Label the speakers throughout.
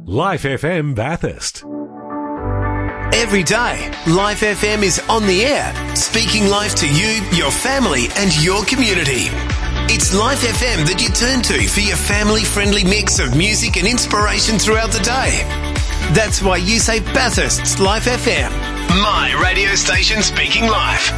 Speaker 1: Life FM Bathurst.
Speaker 2: Every day, Life FM is on the air, speaking life to you, your family and your community. It's Life FM that you turn to for your family-friendly mix of music and inspiration throughout the day. That's why you say Bathurst's Life FM, my radio station speaking life.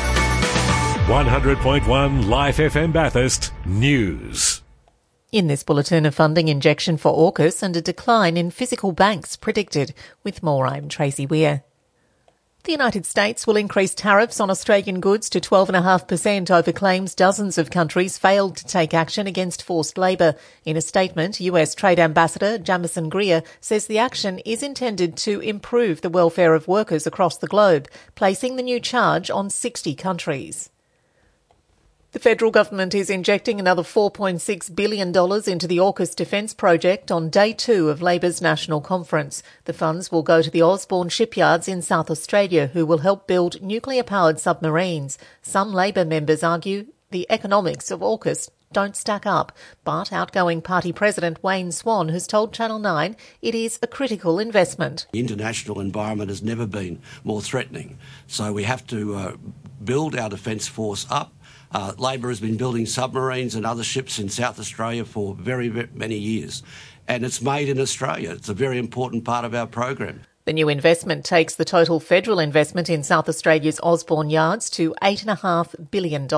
Speaker 1: 100.1 Life FM Bathurst News.
Speaker 3: In this bulletin, a funding injection for AUKUS and a decline in physical banks predicted. With more, I'm Tracy Weir. The United States will increase tariffs on Australian goods to 12.5% over claims dozens of countries failed to take action against forced labour. In a statement, US Trade Ambassador Jamison Greer says the action is intended to improve the welfare of workers across the globe, placing the new charge on 60 countries. The federal government is injecting another $4.6 billion into the AUKUS defence project on day 2 of Labor's national conference. The funds will go to the Osborne shipyards in South Australia, who will help build nuclear-powered submarines. Some Labor members argue the economics of AUKUS don't stack up, but outgoing party president Wayne Swan has told Channel 9 it is a critical investment.
Speaker 4: The international environment has never been more threatening, so we have to build our defence force up. Labor has been building submarines and other ships in South Australia for very, very many years, and it's made in Australia. It's a very important part of our program.
Speaker 3: The new investment takes the total federal investment in South Australia's Osborne yards to $8.5 billion.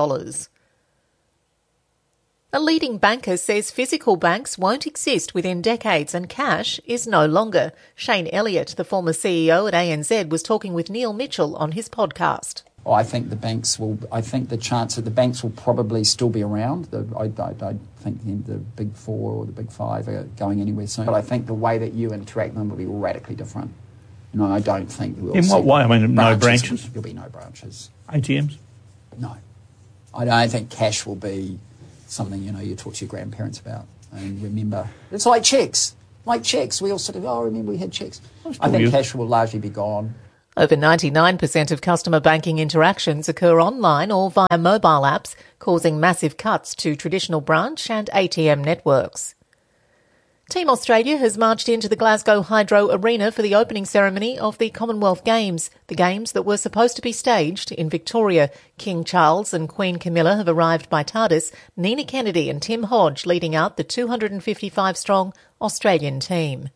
Speaker 3: A leading banker says physical banks won't exist within decades and cash is no longer. Shane Elliott, the former CEO at ANZ, was talking with Neil Mitchell on his podcast.
Speaker 5: I think the chance that the banks will probably still be around. I don't think the Big Four or the Big Five are going anywhere soon. But I think the way that you interact with them will be radically different. You know, I don't think we'll
Speaker 6: In what way? I mean, no branches?
Speaker 5: There'll be no branches.
Speaker 6: ATMs?
Speaker 5: No. I don't think cash will be something, you talk to your grandparents about. And remember, it's like cheques. We all sort of, remember we had cheques. I think cash will largely be gone.
Speaker 3: Over 99% of customer banking interactions occur online or via mobile apps, causing massive cuts to traditional branch and ATM networks. Team Australia has marched into the Glasgow Hydro Arena for the opening ceremony of the Commonwealth Games, the games that were supposed to be staged in Victoria. King Charles and Queen Camilla have arrived by TARDIS, Nina Kennedy and Tim Hodge leading out the 255-strong Australian team.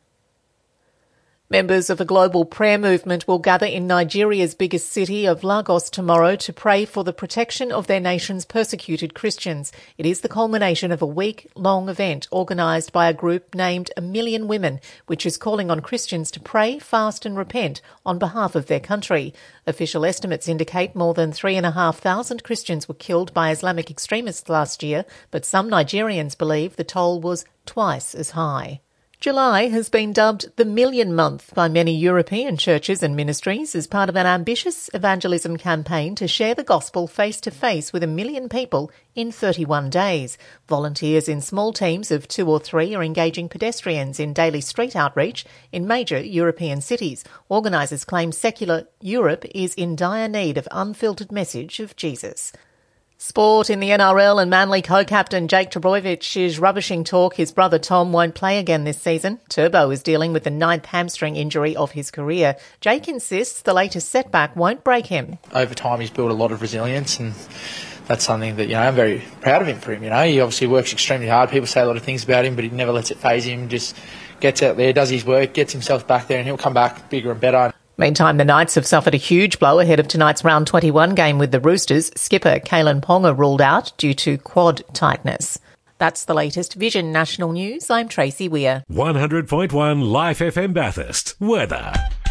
Speaker 3: Members of a global prayer movement will gather in Nigeria's biggest city of Lagos tomorrow to pray for the protection of their nation's persecuted Christians. It is the culmination of a week-long event organised by a group named A Million Women, which is calling on Christians to pray, fast and repent on behalf of their country. Official estimates indicate more than 3,500 Christians were killed by Islamic extremists last year, but some Nigerians believe the toll was twice as high. July has been dubbed the Million Month by many European churches and ministries as part of an ambitious evangelism campaign to share the gospel face-to-face with 1 million people in 31 days. Volunteers in small teams of 2 or 3 are engaging pedestrians in daily street outreach in major European cities. Organisers claim secular Europe is in dire need of unfiltered message of Jesus. Sport in the NRL, and Manly co-captain Jake Trbojevic is rubbishing talk his brother Tom won't play again this season. Turbo is dealing with the 9th hamstring injury of his career. Jake insists the latest setback won't break him.
Speaker 7: Over time he's built a lot of resilience, and that's something that, I'm very proud of him for him. He obviously works extremely hard. People say a lot of things about him, but he never lets it faze him. Just gets out there, does his work, gets himself back there, and he'll come back bigger and better.
Speaker 3: Meantime, the Knights have suffered a huge blow ahead of tonight's round 21 game with the Roosters. Skipper Kalen Ponga ruled out due to quad tightness. That's the latest Vision National News. I'm Tracy Weir.
Speaker 1: 100.1 Life FM Bathurst. Weather.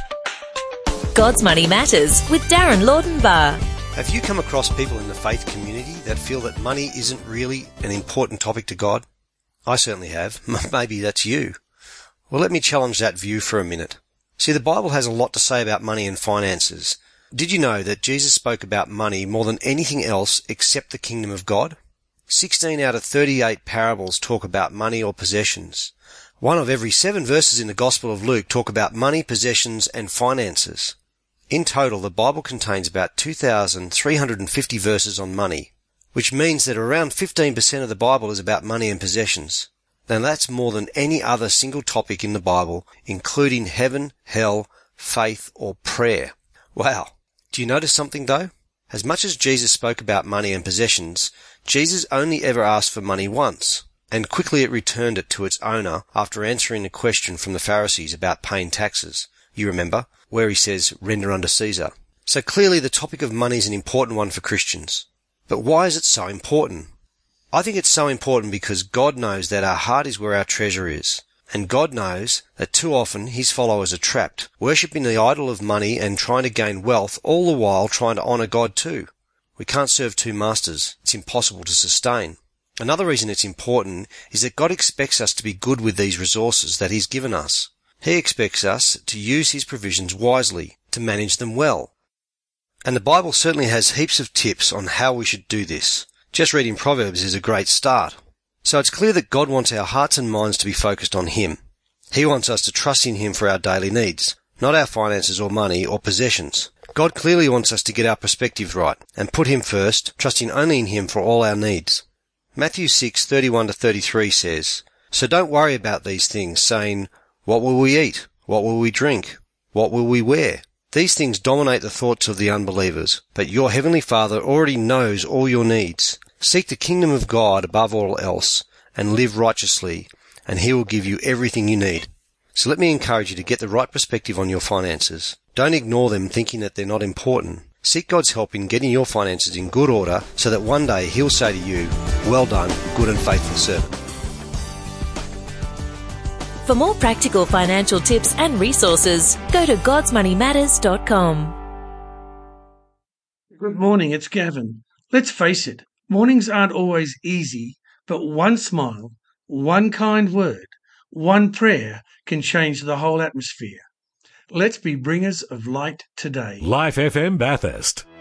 Speaker 8: God's Money Matters with Darren Laudenbar.
Speaker 9: Have you come across people in the faith community that feel that money isn't really an important topic to God? I certainly have. Maybe that's you. Well, let me challenge that view for a minute. See, the Bible has a lot to say about money and finances. Did you know that Jesus spoke about money more than anything else except the kingdom of God? 16 out of 38 parables talk about money or possessions. 1 of every 7 verses in the Gospel of Luke talk about money, possessions, and finances. In total, the Bible contains about 2,350 verses on money, which means that around 15% of the Bible is about money and possessions. Now that's more than any other single topic in the Bible, including heaven, hell, faith, or prayer. Wow. Do you notice something though? As much as Jesus spoke about money and possessions, Jesus only ever asked for money once, and quickly it returned it to its owner after answering a question from the Pharisees about paying taxes. You remember, where he says, "Render unto Caesar." So clearly the topic of money is an important one for Christians. But why is it so important? I think it's so important because God knows that our heart is where our treasure is. And God knows that too often his followers are trapped, worshipping the idol of money and trying to gain wealth, all the while trying to honour God too. We can't serve two masters. It's impossible to sustain. Another reason it's important is that God expects us to be good with these resources that he's given us. He expects us to use his provisions wisely, to manage them well. And the Bible certainly has heaps of tips on how we should do this. Just reading Proverbs is a great start. So it's clear that God wants our hearts and minds to be focused on him. He wants us to trust in him for our daily needs, not our finances or money or possessions. God clearly wants us to get our perspective right and put him first, trusting only in him for all our needs. Matthew 6:31-33 says, "So don't worry about these things, saying, 'What will we eat? What will we drink? What will we wear?' These things dominate the thoughts of the unbelievers, but your heavenly Father already knows all your needs. Seek the kingdom of God above all else, and live righteously, and he will give you everything you need." So let me encourage you to get the right perspective on your finances. Don't ignore them thinking that they're not important. Seek God's help in getting your finances in good order so that one day he'll say to you, "Well done, good and faithful servant."
Speaker 8: For more practical financial tips and resources, go to godsmoneymatters.com.
Speaker 10: Good morning, it's Gavin. Let's face it, mornings aren't always easy, but one smile, one kind word, one prayer can change the whole atmosphere. Let's be bringers of light today.
Speaker 1: Life FM Bathurst.